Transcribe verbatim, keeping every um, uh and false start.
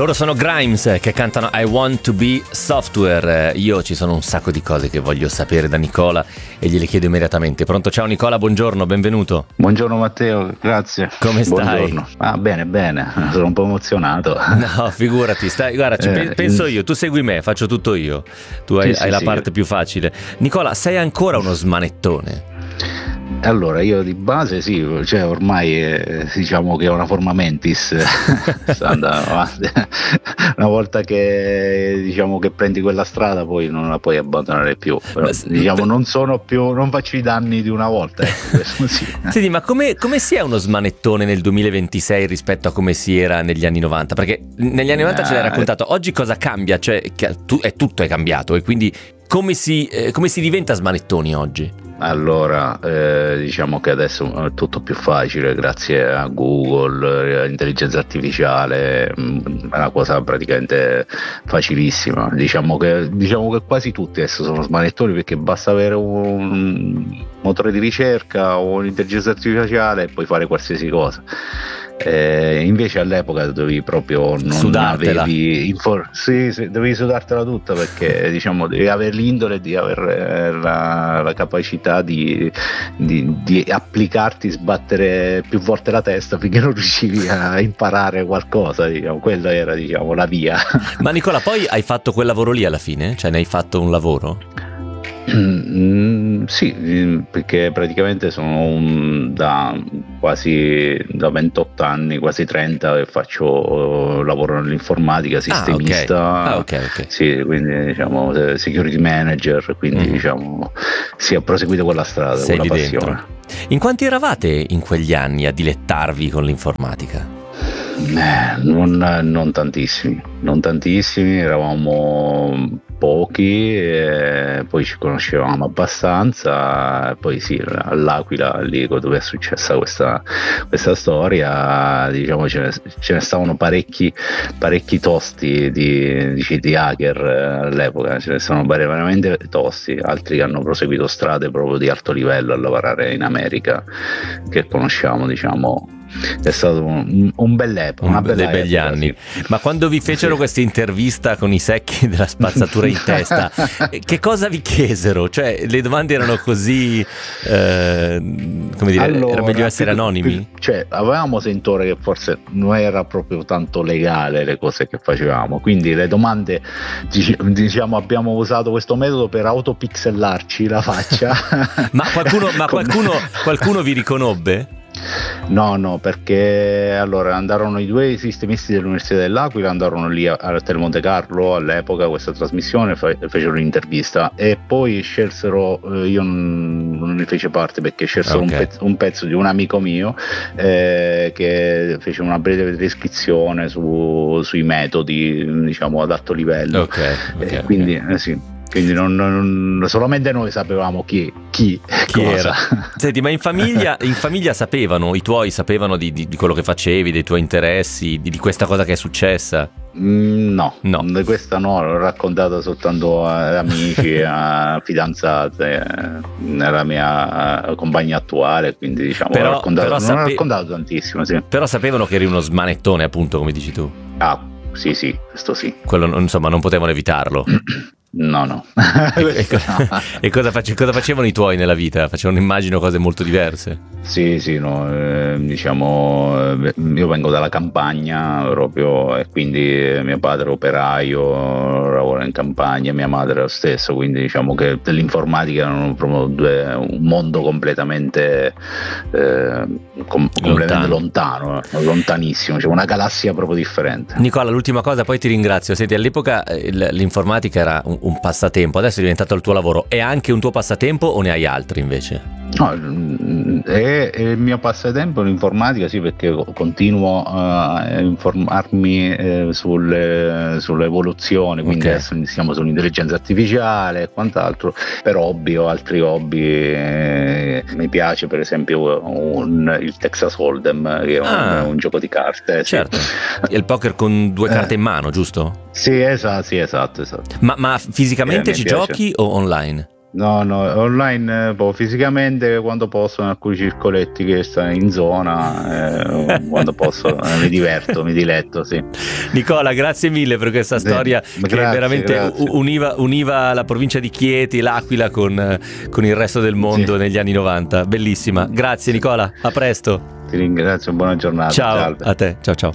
Loro sono Grimes che cantano I Want to Be Software. Io ci sono un sacco di cose che voglio sapere da Nicola e gliele chiedo immediatamente. Pronto? Ciao Nicola, buongiorno, benvenuto. Buongiorno Matteo, grazie. Come stai? Buongiorno. Ah, bene, bene, sono un po' emozionato. No, figurati, stai, guarda, ci Eh, penso io, tu segui me, faccio tutto io. Tu hai, Sì, sì, hai la sì. parte più facile. Nicola, sei ancora uno smanettone? Allora, io di base sì, cioè ormai eh, diciamo che è una forma mentis, sta andando avanti. Una volta che diciamo che prendi quella strada poi non la puoi abbandonare più. Però, Ma- diciamo non sono più, non faccio i danni di una volta, ecco, questo sì. Senti, ma come, come si è uno smanettone nel duemilaventisei rispetto a come si era negli anni novanta? Perché negli anni novanta ce l'hai Eh, raccontato, oggi cosa cambia? Cioè, che tu, è tutto è cambiato e quindi come si, eh, come si diventa smanettoni oggi? Allora, eh, diciamo che adesso è tutto più facile grazie a Google, all'intelligenza artificiale, mh, è una cosa praticamente facilissima. Diciamo che, diciamo che quasi tutti adesso sono smanettoni perché basta avere un motore di ricerca o un'intelligenza artificiale e puoi fare qualsiasi cosa. Eh, invece all'epoca dovevi proprio non Sudartela. avevi infor- sì, sì, dovevi sudartela tutta perché diciamo devi avere l'indole di avere la, la capacità di, di, di applicarti, sbattere più volte la testa finché non riuscivi a imparare qualcosa, diciamo. Quella era diciamo la via. Ma Nicola, poi hai fatto quel lavoro lì alla fine? Cioè ne hai fatto un lavoro? Mm, sì, mm, perché praticamente sono un- da quasi da ventotto anni, quasi trenta, che faccio lavoro nell'informatica, sistemista. Ah, ok, ok. Sì, quindi diciamo eh, security manager, quindi Mhm. diciamo si è proseguito quella strada, Sei quella lì passione. dentro. In quanti eravate in quegli anni a dilettarvi con l'informatica? Eh, non, non tantissimi, non tantissimi, eravamo pochi, e poi ci conoscevamo abbastanza, e poi sì, all'Aquila, lì dove è successa questa, questa storia, diciamo ce ne, ce ne stavano parecchi, parecchi tosti di, di, di hacker eh, all'epoca, ce ne stavano veramente tosti, altri che hanno proseguito strade proprio di alto livello a lavorare in America, che conosciamo, diciamo. È stato un, un bell'epoca, una Un- bella dei begli epoca, anni. sì. Ma quando vi fecero Sì. questa intervista con i secchi della spazzatura in testa, eh, che cosa vi chiesero? Cioè, le domande erano così, eh, come dire, Allora, era meglio essere più- anonimi? più- cioè, avevamo sentore che forse non era proprio tanto legale le cose che facevamo, quindi le domande, dici- diciamo, abbiamo usato questo metodo per autopixellarci la faccia. Ma qualcuno, ma Con- qualcuno, qualcuno vi riconobbe? No, no, perché allora andarono i due sistemisti dell'Università dell'Aquila, andarono lì a- al Hotel Monte Carlo all'epoca questa trasmissione, fe- fecero un'intervista e poi scelsero, eh, io non, non ne fece parte perché scelsero Ok. un, pezzo, un pezzo di un amico mio eh, che fece una breve descrizione su- sui metodi, diciamo, ad alto livello. Ok, ok, Eh, ok. quindi eh, sì. Quindi non, non- solamente noi sapevamo chi, chi, Chi cosa. era? Senti, ma in famiglia, in famiglia sapevano, i tuoi sapevano di, di- di quello che facevi, dei tuoi interessi, di, di questa cosa che è successa? Mm, No, No. di questa no, l'ho raccontata soltanto ad amici, a fidanzate, eh, alla mia eh, compagna attuale, quindi diciamo Però- l'ho raccontato, però non l'ho sape- raccontato tantissimo, sì. Però sapevano che eri uno smanettone, appunto, come dici tu. Ah, sì, sì, questo sì. Quello, non- insomma, non potevano evitarlo. No, no. E, e Questo co- no. e cosa, face- cosa facevano i tuoi nella vita? Facevano, immagino, cose molto diverse. Sì, sì, no, eh, diciamo, eh, io vengo dalla campagna proprio e quindi mio padre è operaio, lavora in campagna, mia madre lo stesso, quindi diciamo che dell'informatica erano proprio due, un mondo completamente, eh, com- completamente lontano, eh, lontanissimo, cioè una galassia proprio differente. Nicola, l'ultima cosa, poi ti ringrazio. Senti, all'epoca eh, l- l'informatica era un, un passatempo, adesso è diventato il tuo lavoro. È anche un tuo passatempo o ne hai altri invece? No, mm, è, è il mio passatempo l'informatica, sì, perché continuo a informarmi eh, sulle, sulle evoluzioni, quindi Ok. adesso siamo sull'intelligenza artificiale e quant'altro. Per hobby o altri hobby eh, mi piace per esempio un- il Texas Hold'em, che è un, Ah. un gioco di carte. Sì. Certo. È il poker con due Eh. carte in mano, giusto? Sì, esatto, sì, esatto, esatto. Ma, ma fisicamente Eh, mi ci piace. giochi o online? No, no, online, eh, boh, fisicamente quando posso in alcuni circoletti che stanno in zona, eh, quando posso eh, mi diverto, mi diletto, sì. Nicola, grazie mille per questa Sì, storia che grazie, veramente grazie. u- univa, univa la provincia di Chieti, l'Aquila con, con il resto del mondo Sì. negli anni novanta. Bellissima. Grazie Nicola, a presto. Ti ringrazio, buona giornata. Ciao Salve. a te, ciao ciao.